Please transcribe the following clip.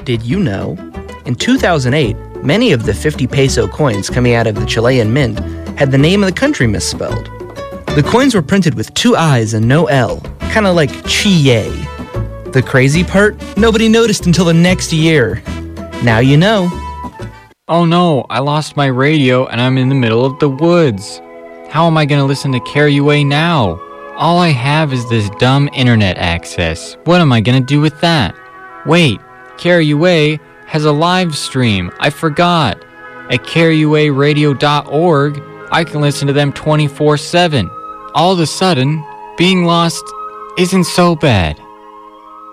Did you know? In 2008, many of the 50 peso coins coming out of the Chilean mint had the name of the country misspelled. The coins were printed with 2 I's and no L, kind of like Chile. The crazy part? Nobody noticed until the next year. Now you know. Oh no, I lost my radio and I'm in the middle of the woods. How am I going to listen to KRUA now? All I have is this dumb internet access. What am I going to do with that? Wait, KRUA has a live stream. I forgot. At KRUAradio.org, I can listen to them 24/7. All of a sudden, being lost isn't so bad.